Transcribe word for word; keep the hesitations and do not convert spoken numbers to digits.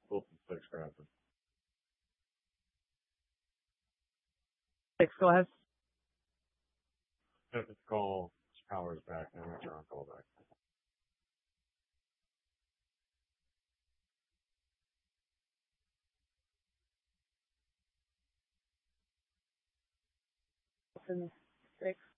Fulton six Grafton. Six, go ahead. Have to call Powers back and return call back. Fulton six.